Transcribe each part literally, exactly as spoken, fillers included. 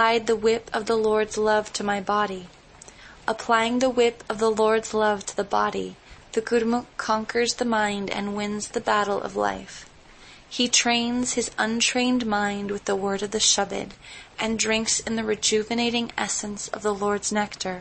applied the whip of the Lord's love to my body. Applying the whip of the Lord's love to the body, the Gurmukh conquers the mind and wins the battle of life. He trains his untrained mind with the word of the Shabad and drinks in the rejuvenating essence of the Lord's nectar.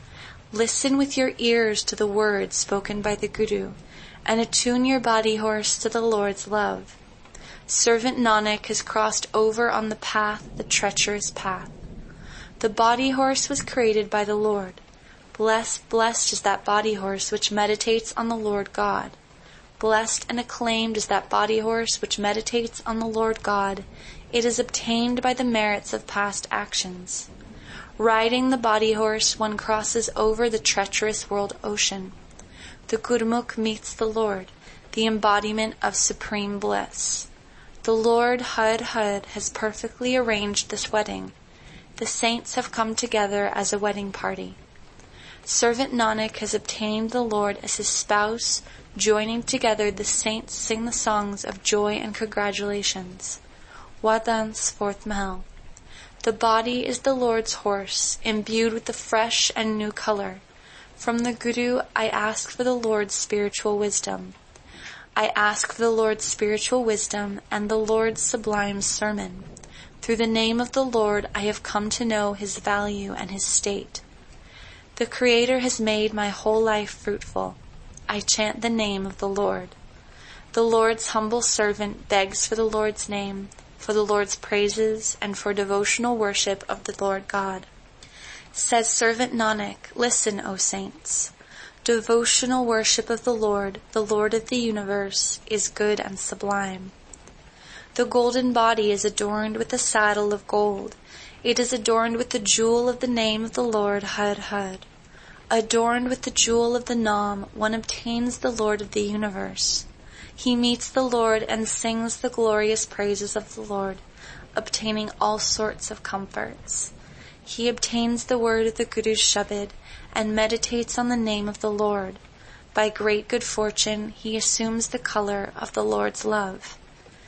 Listen with your ears to the words spoken by the Guru, and attune your body horse to the Lord's love. Servant Nanak has crossed over on the path, the treacherous path. The body horse was created by the Lord. Blessed, blessed is that body horse which meditates on the Lord God. Blessed and acclaimed is that body horse which meditates on the Lord God. It is obtained by the merits of past actions. Riding the body horse, one crosses over the treacherous world ocean. The Gurmukh meets the Lord, the embodiment of supreme bliss. The Lord Hud Hud has perfectly arranged this wedding. The saints have come together as a wedding party. Servant Nanak has obtained the Lord as his spouse. Joining together, the saints sing the songs of joy and congratulations. Wadans, fourth Mahal. The body is the Lord's horse, imbued with the fresh and new color. From the Guru, I ask for the Lord's spiritual wisdom. I ask for the Lord's spiritual wisdom and the Lord's sublime sermon. Through the name of the Lord, I have come to know his value and his state. The Creator has made my whole life fruitful. I chant the name of the Lord. The Lord's humble servant begs for the Lord's name, for the Lord's praises, and for devotional worship of the Lord God. Says Servant Nanak, listen, O saints. Devotional worship of the Lord, the Lord of the universe, is good and sublime. The golden body is adorned with a saddle of gold. It is adorned with the jewel of the name of the Lord, Hud Hud. Adorned with the jewel of the Nam, one obtains the Lord of the universe. He meets the Lord and sings the glorious praises of the Lord, obtaining all sorts of comforts. He obtains the word of the Guru's Shabad and meditates on the name of the Lord. By great good fortune, he assumes the color of the Lord's love.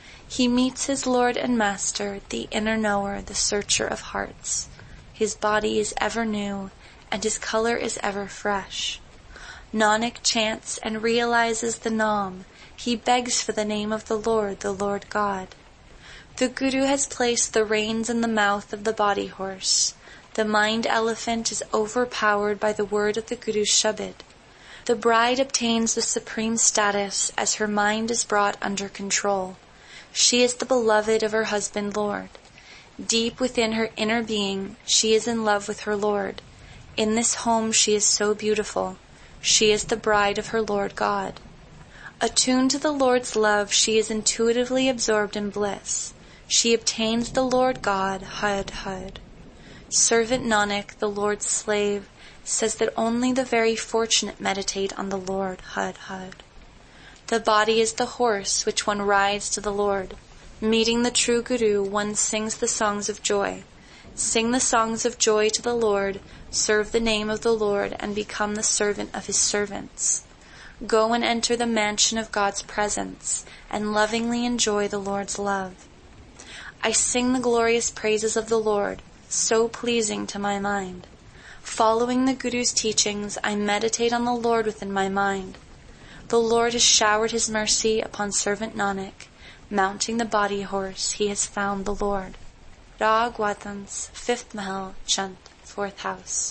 He meets his Lord and Master, the inner knower, the searcher of hearts. His body is ever new, and his color is ever fresh. Nanak chants and realizes the Nam. He begs for the name of the Lord, the Lord God. The Guru has placed the reins in the mouth of the body horse. The mind elephant is overpowered by the word of the Guru's Shabad. The bride obtains the supreme status as her mind is brought under control. She is the beloved of her husband Lord. Deep within her inner being, she is in love with her Lord. In this home she is so beautiful. She is the bride of her Lord God. Attuned to the Lord's love, she is intuitively absorbed in bliss. She obtains the Lord God, Hud Hud. Servant Nanak, the Lord's slave, says that only the very fortunate meditate on the Lord, Hud Hud. The body is the horse which one rides to the Lord. Meeting the true Guru, one sings the songs of joy. Sing the songs of joy to the Lord, serve the name of the Lord, and become the servant of his servants. Go and enter the mansion of God's presence, and lovingly enjoy the Lord's love. I sing the glorious praises of the Lord, so pleasing to my mind. Following the Guru's teachings, I meditate on the Lord within my mind. The Lord has showered his mercy upon servant Nanak. Mounting the body horse, he has found the Lord. Rag Wadans, fifth Mahal, Chant, fourth house.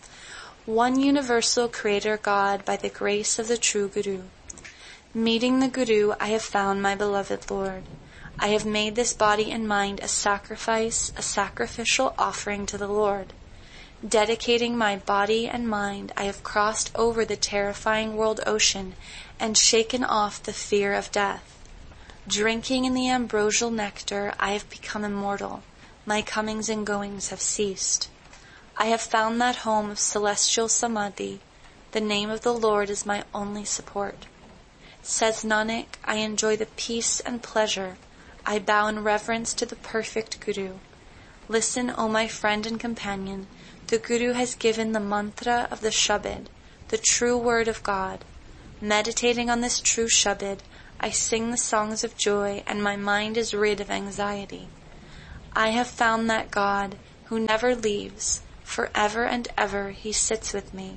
One universal Creator God by the grace of the true Guru. Meeting the Guru, I have found my beloved Lord. I have made this body and mind a sacrifice, a sacrificial offering to the Lord. Dedicating my body and mind, I have crossed over the terrifying world ocean and shaken off the fear of death. Drinking in the ambrosial nectar, I have become immortal. My comings and goings have ceased. I have found that home of celestial samadhi. The name of the Lord is my only support. Says Nanak, I enjoy the peace and pleasure. I bow in reverence to the perfect Guru. Listen, O my friend and companion. The Guru has given the mantra of the Shabad, the true word of God. Meditating on this true Shabad, I sing the songs of joy, and my mind is rid of anxiety. I have found that God, who never leaves, forever and ever he sits with me.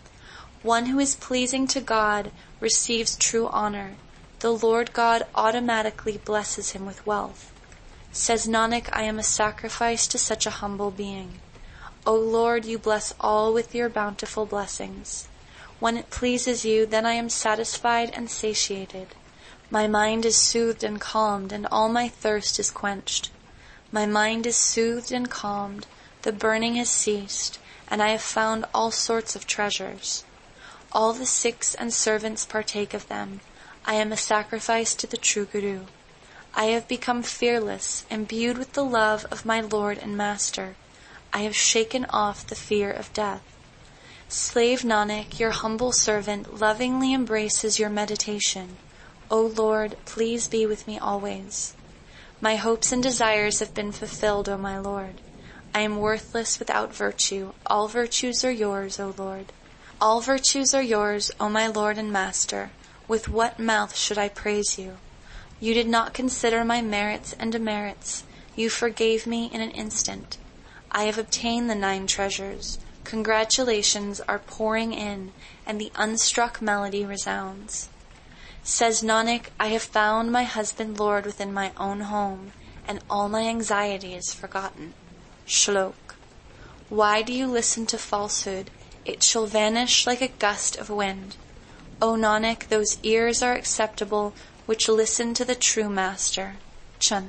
One who is pleasing to God receives true honor. The Lord God automatically blesses him with wealth. Says Nanak, I am a sacrifice to such a humble being. O Lord, you bless all with your bountiful blessings. When it pleases you, then I am satisfied and satiated. My mind is soothed and calmed, and all my thirst is quenched. My mind is soothed and calmed, the burning has ceased, and I have found all sorts of treasures. All the Sikhs and servants partake of them. I am a sacrifice to the true Guru. I have become fearless, imbued with the love of my Lord and Master. I have shaken off the fear of death. Slave Nanak, your humble servant, lovingly embraces your meditation. O Lord, please be with me always. My hopes and desires have been fulfilled, O my Lord. I am worthless without virtue. All virtues are yours, O Lord. All virtues are yours, O my Lord and Master. With what mouth should I praise you? You did not consider my merits and demerits. You forgave me in an instant. I have obtained the nine treasures. Congratulations are pouring in, and the unstruck melody resounds. Says Nanak, I have found my husband Lord within my own home, and all my anxiety is forgotten. Shlok. Why do you listen to falsehood? It shall vanish like a gust of wind. O Nanak, those ears are acceptable which listen to the true Master. Chant.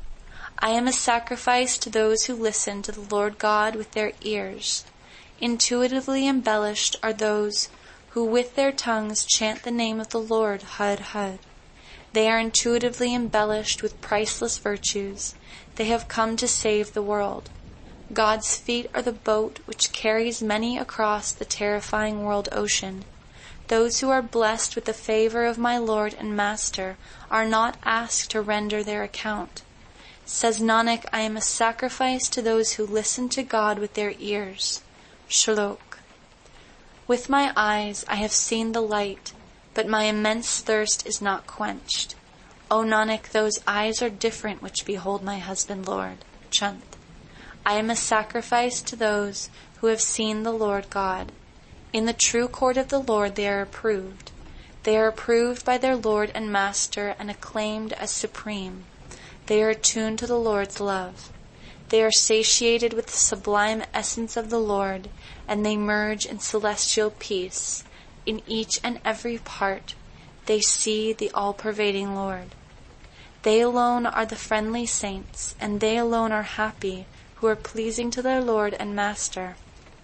I am a sacrifice to those who listen to the Lord God with their ears. Intuitively embellished are those who with their tongues chant the name of the Lord, Har Har. They are intuitively embellished with priceless virtues. They have come to save the world. God's feet are the boat which carries many across the terrifying world ocean. Those who are blessed with the favor of my Lord and Master are not asked to render their account. Says Nanak, I am a sacrifice to those who listen to God with their ears. Shlok. With my eyes I have seen the light, but my immense thirst is not quenched. O Nanak, those eyes are different which behold my husband Lord. Chant. I am a sacrifice to those who have seen the Lord God. In the true court of the Lord they are approved. They are approved by their Lord and Master and acclaimed as supreme. They are attuned to the Lord's love. They are satiated with the sublime essence of the Lord, and they merge in celestial peace. In each and every part, they see the all-pervading Lord. They alone are the friendly saints, and they alone are happy who are pleasing to their Lord and Master.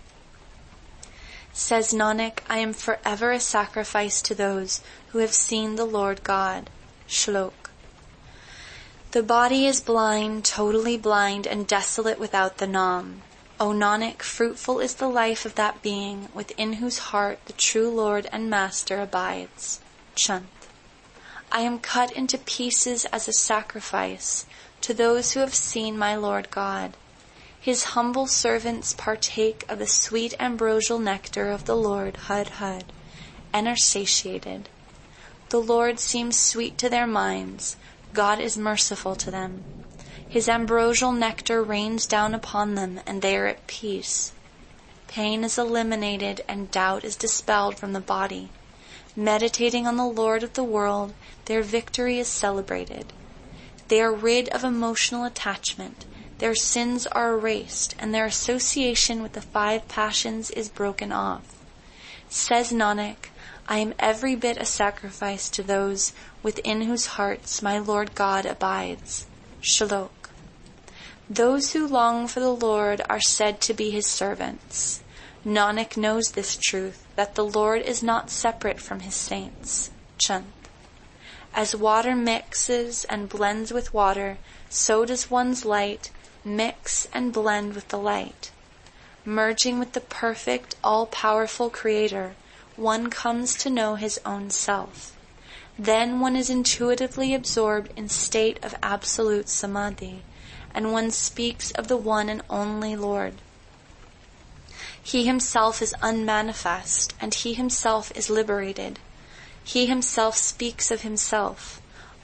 Says Nanak, I am forever a sacrifice to those who have seen the Lord God. Shlok. The body is blind, totally blind, and desolate without the Nam. O Nanak, fruitful is the life of that being within whose heart the true Lord and Master abides. Chant. I am cut into pieces as a sacrifice to those who have seen my Lord God. His humble servants partake of the sweet ambrosial nectar of the Lord, Har Har, and are satiated. The Lord seems sweet to their minds. God is merciful to them. His ambrosial nectar rains down upon them, and they are at peace. Pain is eliminated, and doubt is dispelled from the body. Meditating on the Lord of the world, their victory is celebrated. They are rid of emotional attachment. Their sins are erased, and their association with the five passions is broken off. Says Nanak, I am every bit a sacrifice to those within whose hearts my Lord God abides. Shlok. Those who long for the Lord are said to be His servants. Nanak knows this truth, that the Lord is not separate from His saints. Chant. As water mixes and blends with water, so does one's light mix and blend with the light. Merging with the perfect, all-powerful Creator, one comes to know his own self. Then one is intuitively absorbed in state of absolute samadhi, and one speaks of the one and only Lord. He himself is unmanifest, and he himself is liberated. He himself speaks of himself.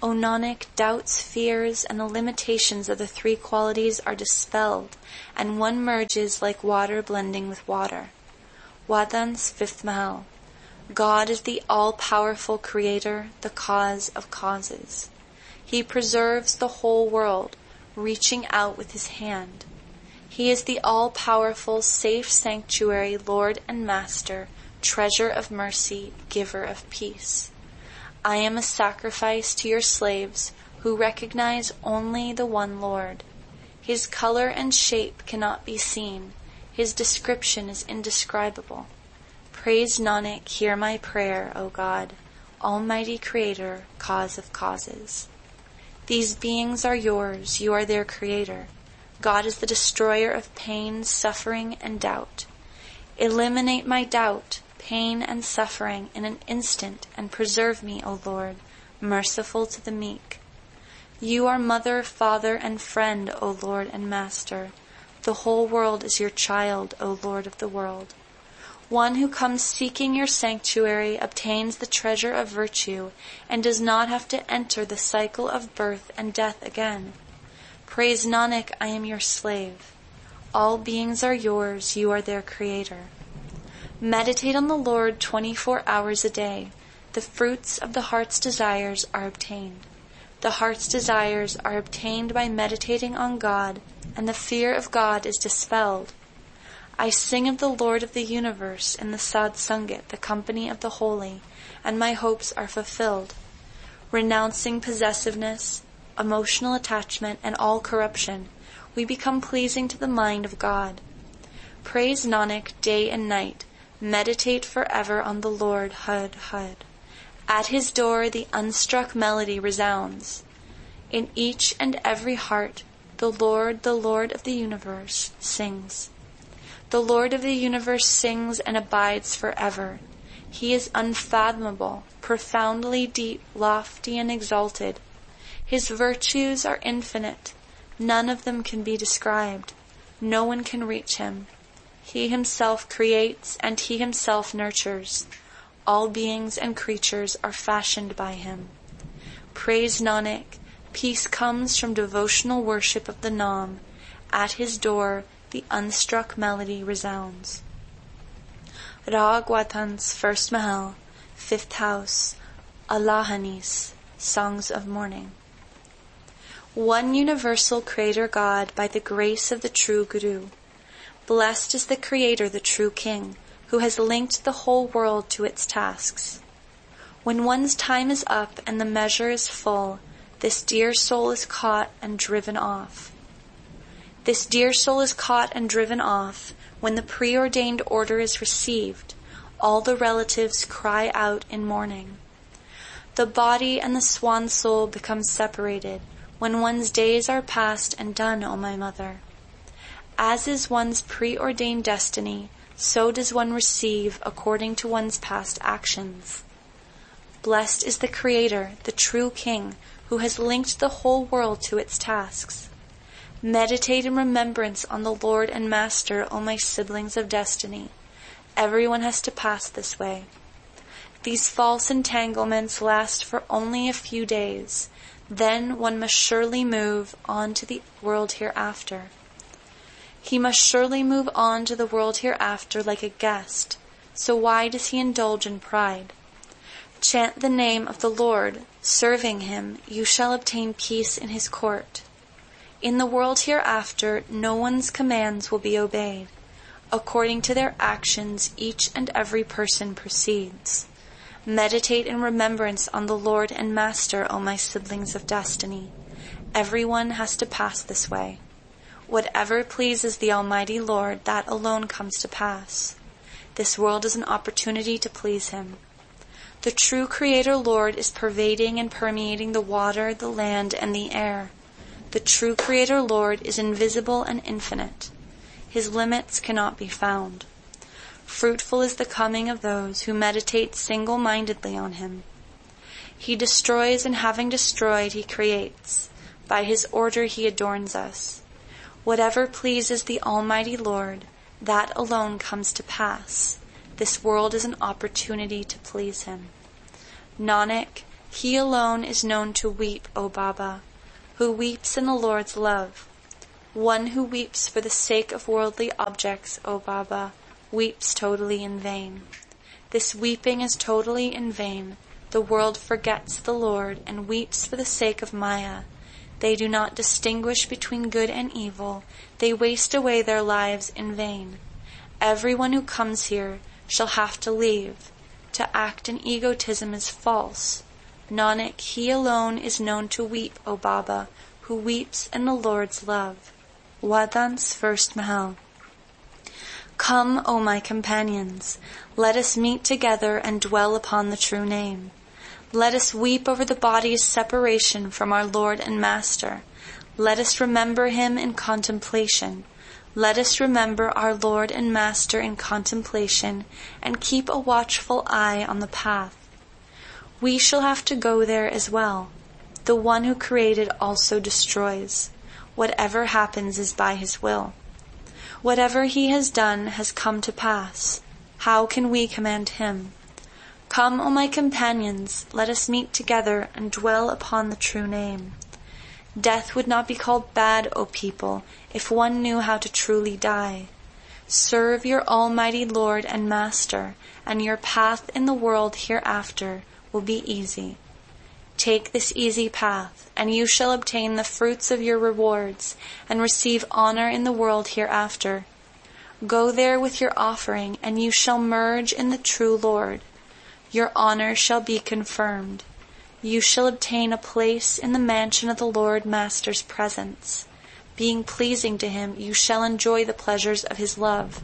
O Nanak, doubts, fears, and the limitations of the three qualities are dispelled, and one merges like water blending with water. Wadhan's fifth Mahal. God is the all-powerful creator, the cause of causes. He preserves the whole world, reaching out with his hand. He is the all-powerful, safe sanctuary, Lord and Master, treasure of mercy, giver of peace. I am a sacrifice to your slaves who recognize only the one Lord. His color and shape cannot be seen. His description is indescribable. Praise Nanak, hear my prayer, O God, Almighty Creator, cause of causes. These beings are yours, you are their creator. God is the destroyer of pain, suffering, and doubt. Eliminate my doubt, pain, and suffering in an instant, and preserve me, O Lord, merciful to the meek. You are mother, father, and friend, O Lord and Master. The whole world is your child, O Lord of the world. One who comes seeking your sanctuary obtains the treasure of virtue and does not have to enter the cycle of birth and death again. Praise Nanak, I am your slave. All beings are yours, you are their creator. Meditate on the Lord twenty-four hours a day. The fruits of the heart's desires are obtained. The heart's desires are obtained by meditating on God, and the fear of God is dispelled. I sing of the Lord of the universe in the Sad Sangat, the company of the holy, and my hopes are fulfilled. Renouncing possessiveness, emotional attachment, and all corruption, we become pleasing to the mind of God. Praise Nanak day and night. Meditate forever on the Lord, Hud, Hud. At his door the unstruck melody resounds. In each and every heart, the Lord, the Lord of the universe, sings. The Lord of the universe sings and abides forever. He is unfathomable, profoundly deep, lofty, and exalted. His virtues are infinite. None of them can be described. No one can reach him. He himself creates and he himself nurtures. All beings and creatures are fashioned by him. Praise Nanak, peace comes from devotional worship of the Naam. At his door the unstruck melody resounds. Rag Wadhan's first Mahal, fifth house, Allahanis, songs of mourning. One universal Creator God by the grace of the true Guru. Blessed is the Creator, the true King, who has linked the whole world to its tasks. When one's time is up and the measure is full, this dear soul is caught and driven off. This dear soul is caught and driven off. When the preordained order is received, all the relatives cry out in mourning. The body and the swan soul become separated when one's days are past and done, O my mother. As is one's preordained destiny, so does one receive according to one's past actions. Blessed is the Creator, the true King, who has linked the whole world to its tasks. Meditate in remembrance on the Lord and Master, O my siblings of destiny. Everyone has to pass this way. These false entanglements last for only a few days. Then one must surely move on to the world hereafter. He must surely move on to the world hereafter like a guest. So why does he indulge in pride? Chant the name of the Lord. Serving him, you shall obtain peace in his court. In the world hereafter, no one's commands will be obeyed. According to their actions, each and every person proceeds. Meditate in remembrance on the Lord and Master, O my siblings of destiny. Everyone has to pass this way. Whatever pleases the Almighty Lord, that alone comes to pass. This world is an opportunity to please him. The true Creator Lord is pervading and permeating the water, the land, and the air. The true Creator Lord is invisible and infinite. His limits cannot be found. Fruitful is the coming of those who meditate single-mindedly on him. He destroys, and having destroyed, he creates. By his order he adorns us. Whatever pleases the Almighty Lord, that alone comes to pass. This world is an opportunity to please him. Nanak, He alone is known to weep, O Baba, who weeps in the Lord's love. One who weeps for the sake of worldly objects, O Baba, weeps totally in vain. This weeping is totally in vain. The world forgets the Lord and weeps for the sake of Maya. They do not distinguish between good and evil. They waste away their lives in vain. Everyone who comes here shall have to leave. To act in egotism is false. Nanak, he alone is known to weep, O Baba, who weeps in the Lord's love. Wadans, first Mahal. Come, O my companions, let us meet together and dwell upon the true name. Let us weep over the body's separation from our Lord and Master. Let us remember him in contemplation. Let us remember our Lord and Master in contemplation and keep a watchful eye on the path. We shall have to go there as well. The one who created also destroys. Whatever happens is by his will. Whatever he has done has come to pass. How can we command him? Come, O my companions, let us meet together and dwell upon the true name. Death would not be called bad, O people, if one knew how to truly die. Serve your Almighty Lord and Master, and your path in the world hereafter will be easy. Take this easy path, and you shall obtain the fruits of your rewards, and receive honor in the world hereafter. Go there with your offering, and you shall merge in the true Lord. Your honor shall be confirmed. You shall obtain a place in the mansion of the Lord Master's presence. Being pleasing to him, you shall enjoy the pleasures of his love.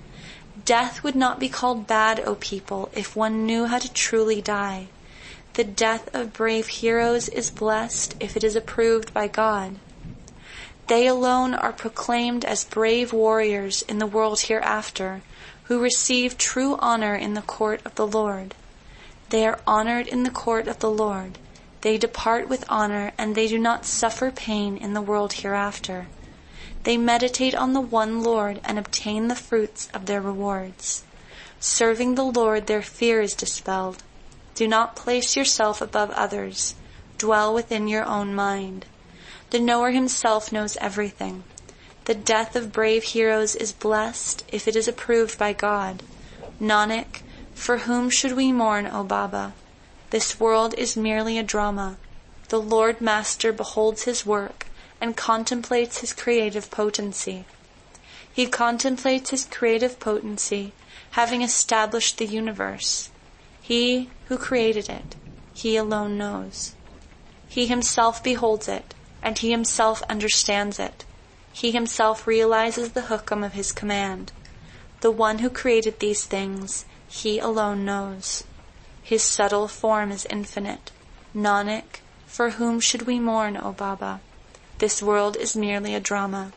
Death would not be called bad, O people, if one knew how to truly die. The death of brave heroes is blessed if it is approved by God. They alone are proclaimed as brave warriors in the world hereafter, who receive true honor in the court of the Lord. They are honored in the court of the Lord. They depart with honor, and they do not suffer pain in the world hereafter. They meditate on the one Lord and obtain the fruits of their rewards. Serving the Lord, their fear is dispelled. Do not place yourself above others. Dwell within your own mind. The knower himself knows everything. The death of brave heroes is blessed if it is approved by God. Nanak, for whom should we mourn, O Baba? This world is merely a drama. The Lord Master beholds his work and contemplates his creative potency. He contemplates his creative potency, having established the universe. He who created it, he alone knows. He himself beholds it, and he himself understands it. He himself realizes the hukam of his command. The one who created these things, he alone knows. His subtle form is infinite. Nanak, for whom should we mourn, O Baba? This world is merely a drama.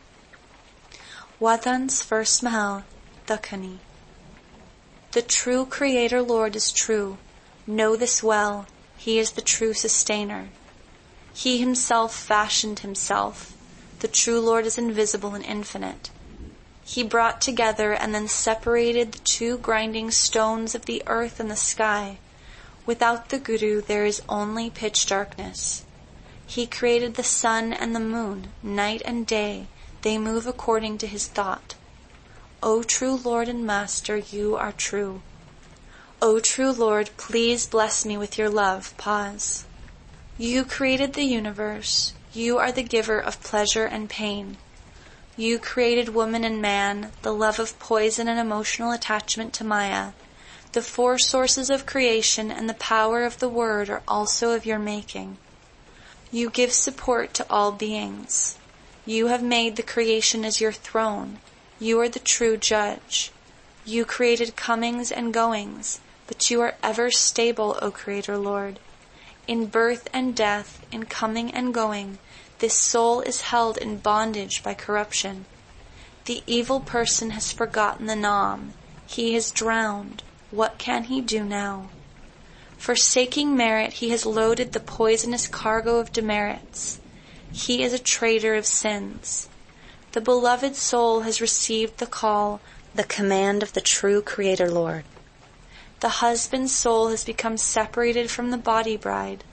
Wadan's first Mahal, Dakhani. The true Creator Lord is true. Know this well. He is the true sustainer. He himself fashioned himself. The true Lord is invisible and infinite. He brought together and then separated the two grinding stones of the earth and the sky. Without the Guru there is only pitch darkness. He created the sun and the moon, night and day. They move according to his thought. O true Lord and Master, you are true. O true Lord, please bless me with your love. Pause. You created the universe. You are the giver of pleasure and pain. You created woman and man, the love of poison and emotional attachment to Maya. The four sources of creation and the power of the word are also of your making. You give support to all beings. You have made the creation as your throne. You are the true judge. You created comings and goings, but you are ever stable, O Creator Lord. In birth and death, in coming and going, this soul is held in bondage by corruption. The evil person has forgotten the Nam. He is drowned. What can he do now? Forsaking merit, he has loaded the poisonous cargo of demerits. He is a trader of sins. The beloved soul has received the call, the command of the true Creator Lord. The husband's soul has become separated from the body bride.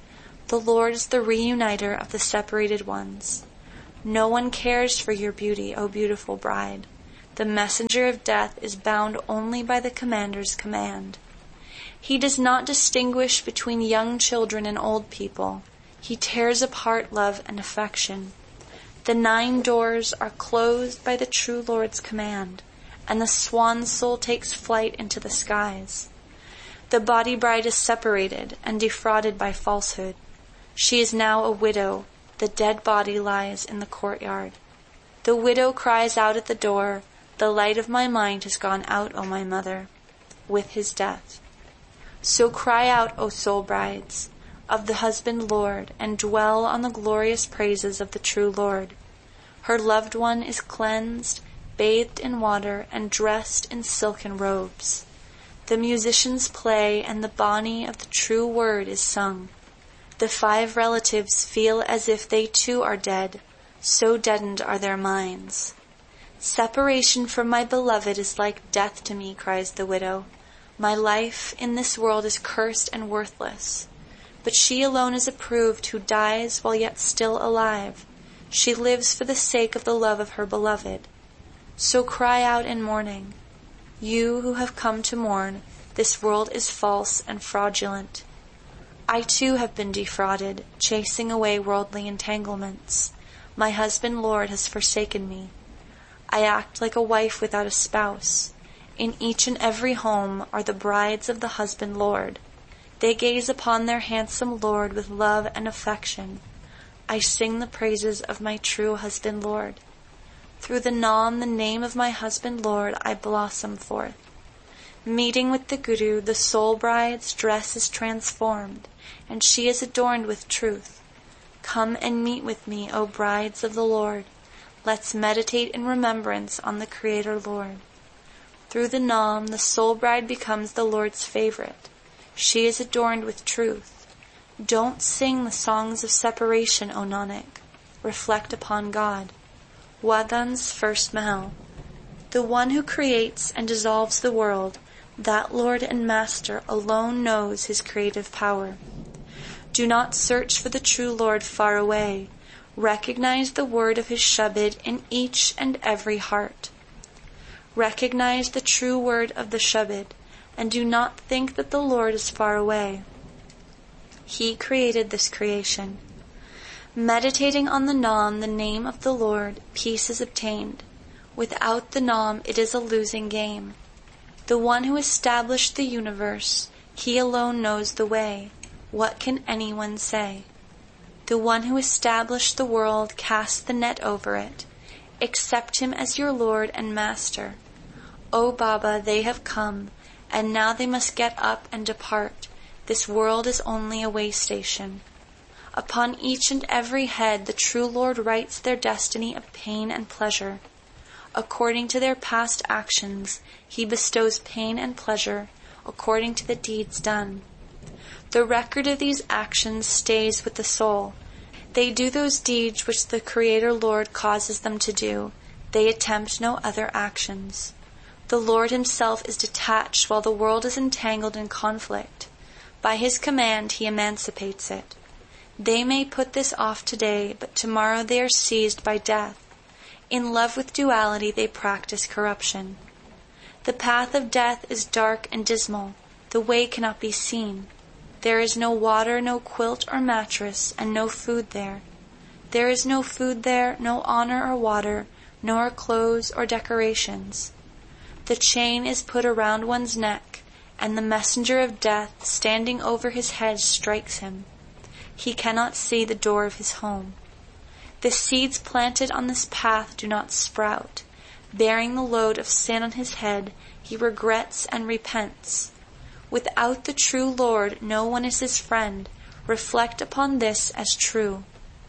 The Lord is the reuniter of the separated ones. No one cares for your beauty, O beautiful bride. The messenger of death is bound only by the commander's command. He does not distinguish between young children and old people. He tears apart love and affection. The nine doors are closed by the true Lord's command, and the swan soul takes flight into the skies. The body bride is separated and defrauded by falsehood. She is now a widow. The dead body lies in the courtyard. The widow cries out at the door, "The light of my mind has gone out, O my mother," with his death. So cry out, O soul brides of the husband Lord, and dwell on the glorious praises of the true Lord. Her loved one is cleansed, bathed in water, and dressed in silken robes. The musicians play, and the Bani of the true word is sung. The five relatives feel as if they too are dead, so deadened are their minds. Separation from my beloved is like death to me, cries the widow. My life in this world is cursed and worthless. But she alone is approved who dies while yet still alive. She lives for the sake of the love of her beloved. So cry out in mourning. You who have come to mourn, this world is false and fraudulent. I too have been defrauded, chasing away worldly entanglements. My husband Lord has forsaken me. I act like a wife without a spouse. In each and every home are the brides of the husband Lord. They gaze upon their handsome Lord with love and affection. I sing the praises of my true husband Lord. Through the Naam, the name of my husband Lord, I blossom forth. Meeting with the Guru, the soul bride's dress is transformed, and she is adorned with truth. Come and meet with me, O brides of the Lord. Let's meditate in remembrance on the Creator Lord. Through the Naam, the soul bride becomes the Lord's favorite. She is adorned with truth. Don't sing the songs of separation, O Nanak. Reflect upon God. Wadan's first Mahal. The one who creates and dissolves the world, that Lord and Master alone knows his creative power. Do not search for the true Lord far away. Recognize the word of his Shabad in each and every heart. Recognize the true word of the Shabad, and do not think that the Lord is far away. He created this creation. Meditating on the Naam, the name of the Lord, peace is obtained. Without the Naam, it is a losing game. The one who established the universe, he alone knows the way. What can anyone say? The one who established the world cast the net over it. Accept him as your Lord and Master. O Baba, they have come, and now they must get up and depart. This world is only a way station. Upon each and every head the true Lord writes their destiny of pain and pleasure. According to their past actions, he bestows pain and pleasure, according to the deeds done. The record of these actions stays with the soul. They do those deeds which the Creator Lord causes them to do. They attempt no other actions. The Lord himself is detached while the world is entangled in conflict. By his command he emancipates it. They may put this off today, but tomorrow they are seized by death. In love with duality they practice corruption. The path of death is dark and dismal. The way cannot be seen. There is no water, no quilt or mattress, and no food there. There is no food there, no honor or water, nor clothes or decorations. The chain is put around one's neck, and the messenger of death, standing over his head, strikes him. He cannot see the door of his home. The seeds planted on this path do not sprout. Bearing the load of sin on his head, he regrets and repents. Without the true Lord, no one is his friend. Reflect upon this as true.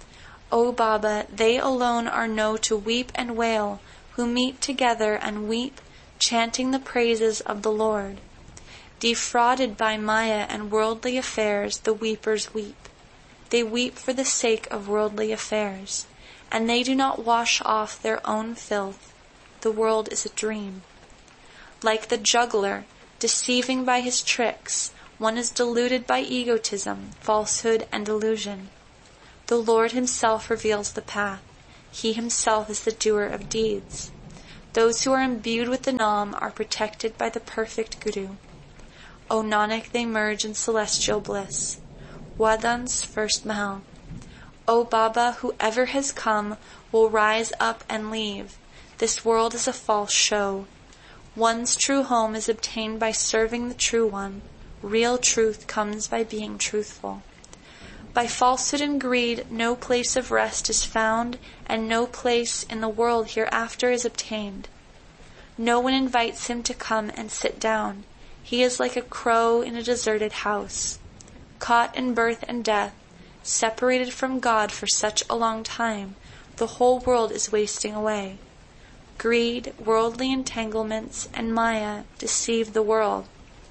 O Baba, they alone are known to weep and wail, who meet together and weep, chanting the praises of the Lord. Defrauded by Maya and worldly affairs, the weepers weep. They weep for the sake of worldly affairs, and they do not wash off their own filth. The world is a dream. Like the juggler, deceiving by his tricks, One is deluded by egotism, falsehood, and delusion. The Lord himself reveals the path. He himself is the doer of deeds. Those who are imbued with the Nam are protected by the perfect Guru. O Nanak, they merge in celestial bliss. Wadans, first Mahal. O Baba, whoever has come will rise up and leave. This world is a false show. One's true home is obtained by serving the True One. Real truth comes by being truthful. By falsehood and greed no place of rest is found, and no place in the world hereafter is obtained. No one invites him to come and sit down. He is like a crow in a deserted house. Caught in birth and death, separated from God for such a long time, the whole world is wasting away. Greed, worldly entanglements, and Maya deceive the world.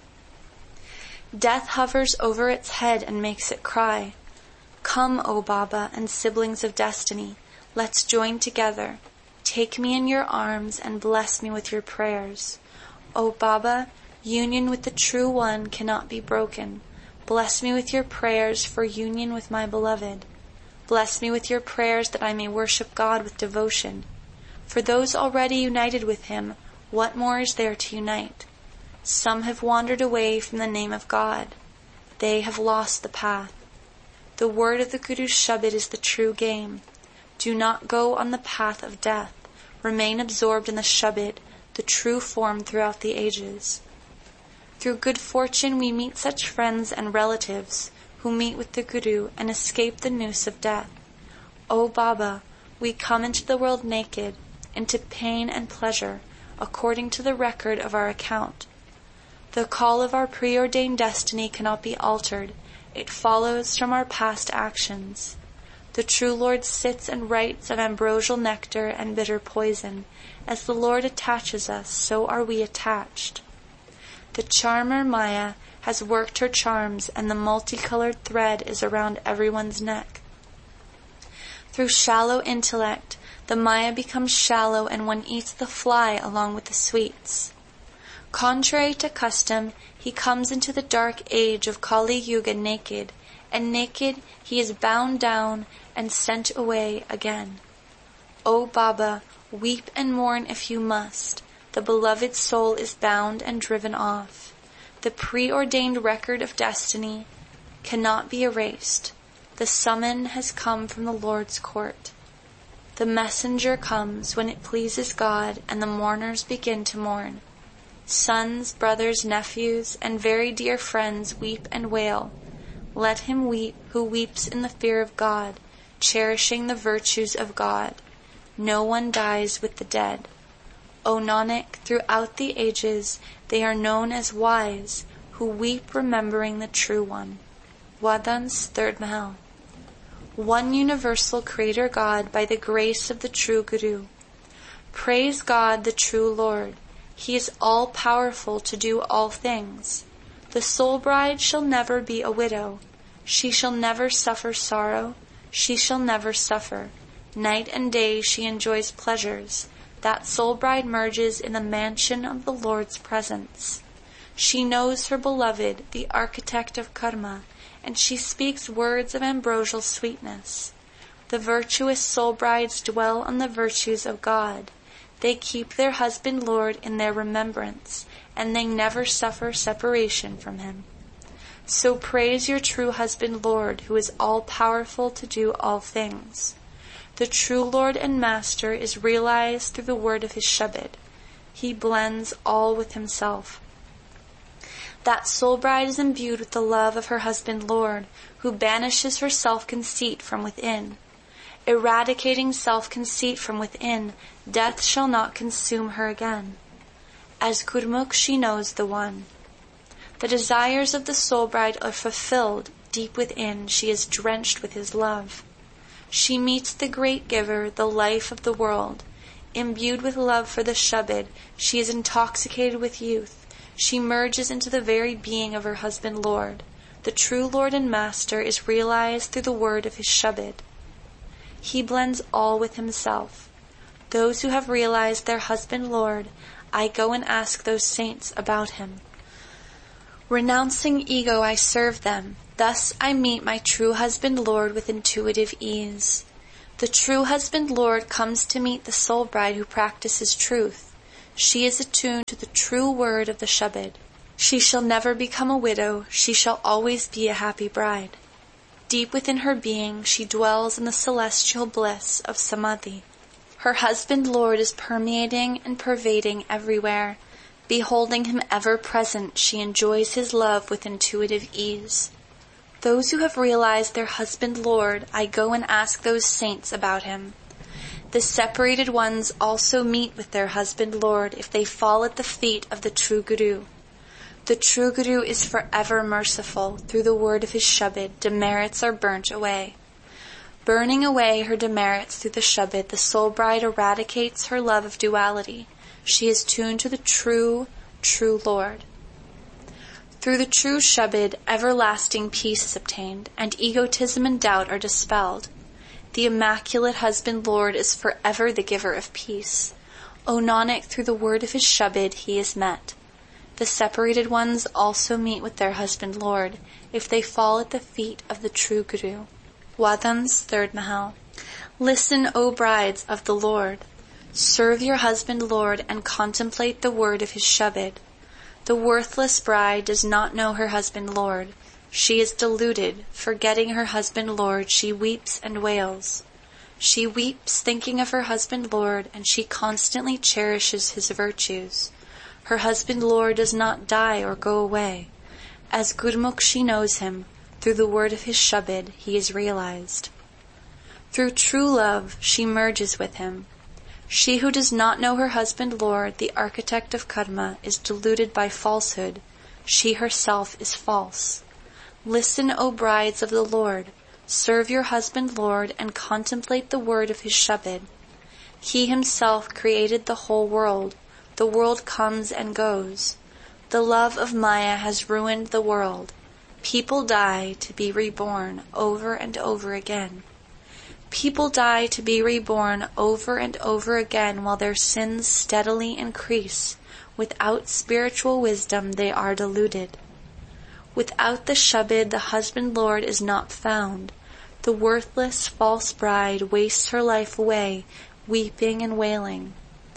Death hovers over its head and makes it cry. Come, O Baba, and siblings of destiny, let's join together. Take me in your arms and bless me with your prayers. O Baba, union with the True One cannot be broken. Bless me with your prayers for union with my beloved. Bless me with your prayers that I may worship God with devotion. For those already united with him, what more is there to unite? Some have wandered away from the name of God. They have lost the path. The word of the Guru's Shabad is the true game. Do not go on the path of death. Remain absorbed in the Shabad, the true form throughout the ages. Through good fortune we meet such friends and relatives who meet with the Guru and escape the noose of death. O Baba, we come into the world naked, into pain and pleasure, according to the record of our account. The call of our preordained destiny cannot be altered. It follows from our past actions. The true Lord sits and writes of ambrosial nectar and bitter poison. As the Lord attaches us, so are we attached. The charmer Maya has worked her charms, and the multicolored thread is around everyone's neck. Through shallow intellect, the Maya becomes shallow, and one eats the fly along with the sweets. Contrary to custom, he comes into the dark age of Kali Yuga naked, and naked he is bound down and sent away again. O Baba, weep and mourn if you must. The beloved soul is bound and driven off. The preordained record of destiny cannot be erased. The summon has come from the Lord's court. The messenger comes when it pleases God, and the mourners begin to mourn. Sons, brothers, nephews, and very dear friends weep and wail. Let him weep who weeps in the fear of God, cherishing the virtues of God. No one dies with the dead. O Nanak, throughout the ages they are known as wise, who weep remembering the True One. Wadans, third Mahal. One universal Creator God by the grace of the true Guru. Praise God, the true Lord. He is all-powerful to do all things. The soul bride shall never be a widow. She shall never suffer sorrow. She shall never suffer. Night and day she enjoys pleasures. That soul bride merges in the mansion of the Lord's presence. She knows her beloved, the architect of karma, and she speaks words of ambrosial sweetness. The virtuous soul brides dwell on the virtues of God. They keep their husband Lord in their remembrance, and they never suffer separation from him. So praise your true husband Lord, who is all-powerful to do all things. The true Lord and Master is realized through the word of his Shabad. He blends all with himself. That soul bride is imbued with the love of her husband Lord, who banishes her self-conceit from within. Eradicating self-conceit from within, death shall not consume her again. As Gurmukh she knows the One. The desires of the soul bride are fulfilled. Deep within she is drenched with his love. She meets the great giver, the life of the world. Imbued with love for the Shabad, she is intoxicated with youth. She merges into the very being of her husband Lord. The true Lord and Master is realized through the word of his Shabad. He blends all with himself. Those who have realized their husband Lord, I go and ask those saints about him. Renouncing ego, I serve them. Thus I meet my true husband Lord with intuitive ease. The true husband Lord comes to meet the soul bride who practices truth. She is attuned to the true word of the Shabad. She shall never become a widow. She shall always be a happy bride. Deep within her being, she dwells in the celestial bliss of Samadhi. Her husband Lord is permeating and pervading everywhere. Beholding him ever present, she enjoys his love with intuitive ease. Those who have realized their husband Lord, I go and ask those saints about him. The separated ones also meet with their husband Lord if they fall at the feet of the true Guru. The true Guru is forever merciful. Through the word of his Shabad, demerits are burnt away. Burning away her demerits through the Shabad, the soul bride eradicates her love of duality. She is tuned to the true, true Lord. Through the true Shabad, everlasting peace is obtained, and egotism and doubt are dispelled. The immaculate husband Lord is forever the giver of peace. O Nanak, through the word of his Shabad, he is met. The separated ones also meet with their husband Lord, if they fall at the feet of the true Guru. Wadhan's third Mahal. Listen, O brides of the Lord. Serve your husband Lord and contemplate the word of his Shabad. The worthless bride does not know her husband Lord. She is deluded. Forgetting her husband Lord, she weeps and wails. She weeps thinking of her husband Lord, and she constantly cherishes his virtues. Her husband Lord does not die or go away. As Gurmukh she knows him. Through the word of his Shabad, he is realized. Through true love, she merges with him. She who does not know her husband Lord, the architect of karma, is deluded by falsehood. She herself is false. Listen, O brides of the Lord. Serve your husband Lord and contemplate the word of his Shabad. He himself created the whole world. The world comes and goes. The love of Maya has ruined the world. People die to be reborn over and over again. People die to be reborn over and over again while their sins steadily increase. Without spiritual wisdom, they are deluded. Without the Shabad, the husband Lord is not found. The worthless false bride wastes her life away, weeping and wailing.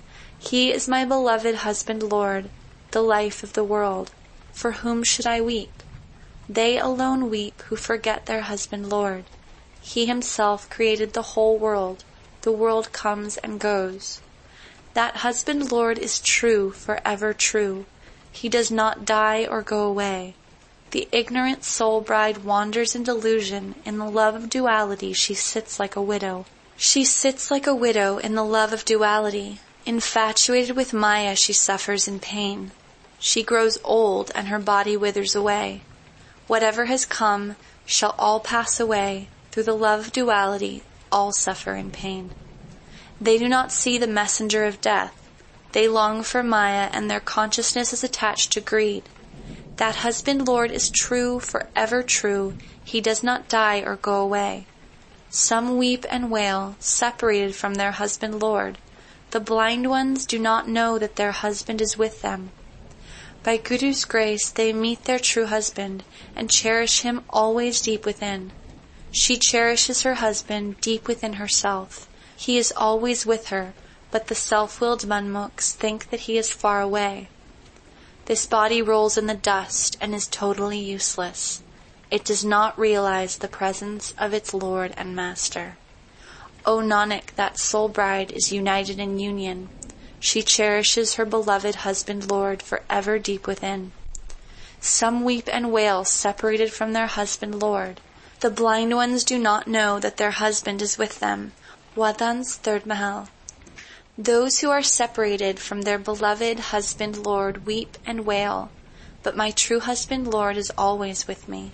He is my beloved husband Lord, the life of the world. For whom should I weep? They alone weep who forget their husband Lord. He himself created the whole world. The world comes and goes. That husband Lord is true, forever true. He does not die or go away. The ignorant soul bride wanders in delusion. In the love of duality, she sits like a widow. She sits like a widow in the love of duality. Infatuated with Maya, she suffers in pain. She grows old and her body withers away. Whatever has come shall all pass away. Through the love of duality, all suffer in pain. They do not see the messenger of death. They long for Maya, and their consciousness is attached to greed. That husband Lord is true, forever true. He does not die or go away. Some weep and wail, separated from their husband Lord. The blind ones do not know that their husband is with them. By Guru's grace, they meet their true husband, and cherish him always deep within. She cherishes her husband deep within herself. He is always with her, but the self-willed manmukhs think that he is far away. This body rolls in the dust and is totally useless. It does not realize the presence of its Lord and Master. O Nanak, that soul bride is united in union. She cherishes her beloved husband Lord forever deep within. Some weep and wail separated from their husband Lord. The blind ones do not know that their husband is with them. Wadhan's third Mahal. Those who are separated from their beloved husband Lord weep and wail, but my true husband Lord is always with me.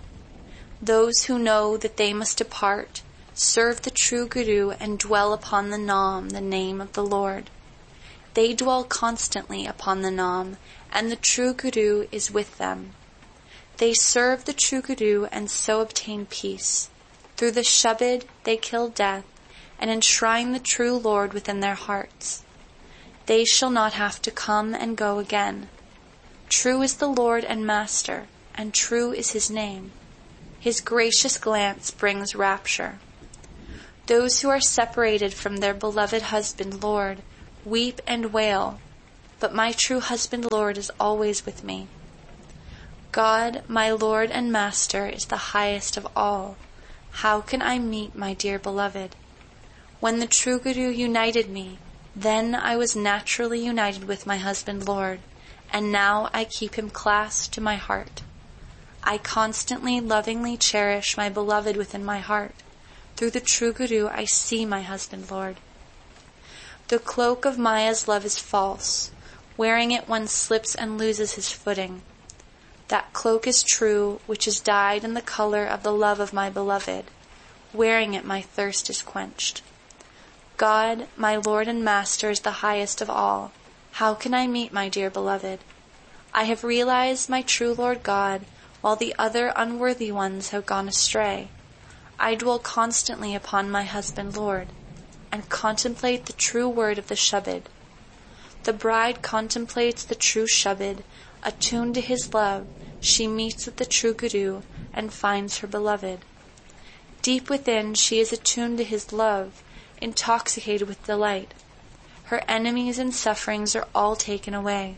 Those who know that they must depart, serve the true Guru and dwell upon the Nam, the name of the Lord. They dwell constantly upon the Nam, and the true Guru is with them. They serve the true Guru and so obtain peace. Through the Shabad they kill death and enshrine the true Lord within their hearts. They shall not have to come and go again. True is the Lord and Master, and true is his name. His gracious glance brings rapture. Those who are separated from their beloved husband, Lord, weep and wail, but my true husband, Lord, is always with me. God, my Lord and Master, is the highest of all. How can I meet my dear beloved? When the true Guru united me, then I was naturally united with my husband, Lord, and now I keep him clasped to my heart. I constantly, lovingly cherish my beloved within my heart. Through the true Guru, I see my husband, Lord. The cloak of Maya's love is false. Wearing it, one slips and loses his footing. That cloak is true, which is dyed in the color of the love of my beloved. Wearing it, my thirst is quenched. God, my Lord and Master, is the highest of all. How can I meet my dear beloved? I have realized my true Lord God, while the other unworthy ones have gone astray. I dwell constantly upon my husband, Lord, and contemplate the true word of the Shabad. The bride contemplates the true Shabad. Attuned to his love, she meets with the true Guru and finds her beloved. Deep within, she is attuned to his love, intoxicated with delight. Her enemies and sufferings are all taken away.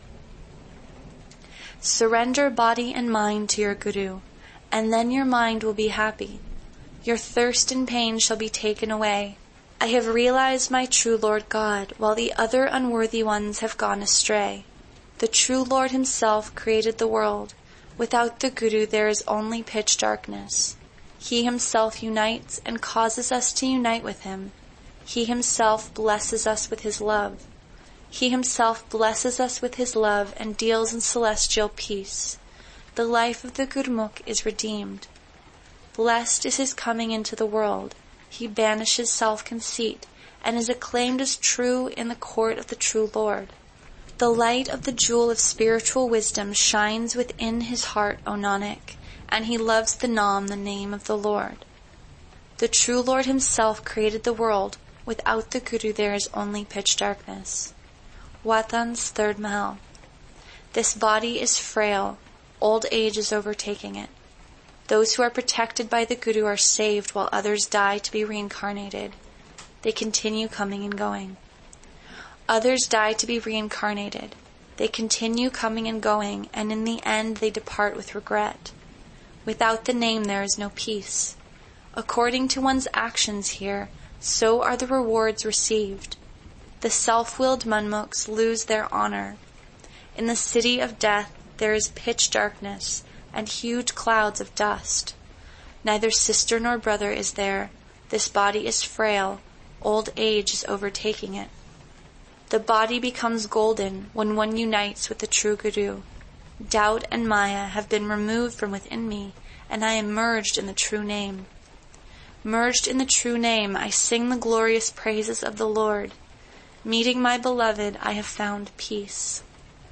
Surrender body and mind to your Guru, and then your mind will be happy. Your thirst and pain shall be taken away. I have realized my true Lord God, while the other unworthy ones have gone astray. The true Lord himself created the world. Without the Guru there is only pitch darkness. He himself unites and causes us to unite with him. He himself blesses us with his love. He himself blesses us with his love and deals in celestial peace. The life of the Gurmukh is redeemed. Blessed is his coming into the world. He banishes self-conceit and is acclaimed as true in the court of the true Lord. The light of the jewel of spiritual wisdom shines within his heart, O Nanak, and he loves the Naam, the name of the Lord. The true Lord himself created the world. Without the Guru there is only pitch darkness. Watan's third Mahal. This body is frail. Old age is overtaking it. Those who are protected by the Guru are saved, while others die to be reincarnated. They continue coming and going. Others die to be reincarnated. They continue coming and going, and in the end they depart with regret. Without the name there is no peace. According to one's actions here, so are the rewards received. The self-willed Manmukhs lose their honor. In the city of death there is pitch darkness and huge clouds of dust. Neither sister nor brother is there. This body is frail. Old age is overtaking it. The body becomes golden when one unites with the true Guru. Doubt and Maya have been removed from within me, and I am merged in the true name. Merged in the true name, I sing the glorious praises of the Lord. Meeting my beloved, I have found peace.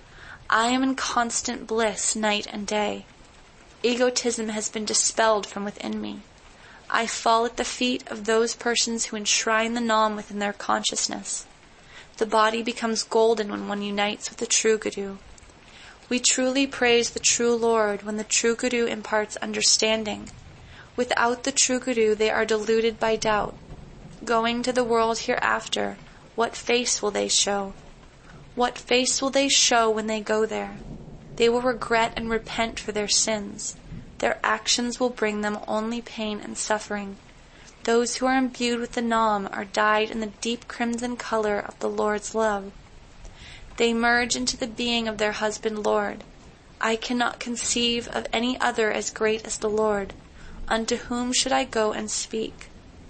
I am in constant bliss night and day. Egotism has been dispelled from within me. I fall at the feet of those persons who enshrine the Naam within their consciousness. The body becomes golden when one unites with the true Guru. We truly praise the true Lord when the true Guru imparts understanding. Without the true Guru, they are deluded by doubt. Going to the world hereafter, what face will they show? What face will they show when they go there? They will regret and repent for their sins. Their actions will bring them only pain and suffering. Those who are imbued with the Naam are dyed in the deep crimson color of the Lord's love. They merge into the being of their husband Lord. I cannot conceive of any other as great as the Lord. Unto whom should I go and speak?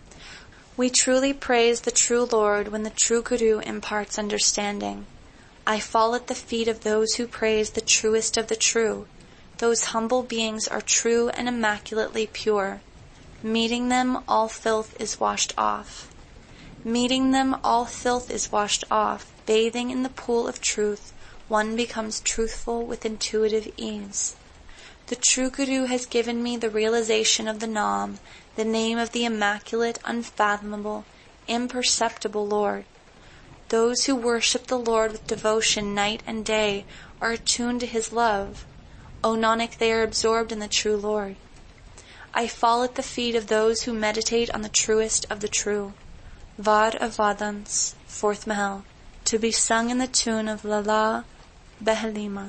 We truly praise the true Lord when the true Guru imparts understanding. I fall at the feet of those who praise the truest of the true. Those humble beings are true and immaculately pure. Meeting them, all filth is washed off. Meeting them, all filth is washed off. Bathing in the pool of truth, one becomes truthful with intuitive ease. The true Guru has given me the realization of the Naam, the name of the immaculate, unfathomable, imperceptible Lord. Those who worship the Lord with devotion night and day are attuned to his love. O Nanak, they are absorbed in the true Lord. I fall at the feet of those who meditate on the truest of the true. Var of Vadans, fourth Mahal, to be sung in the tune of Lala Behelima.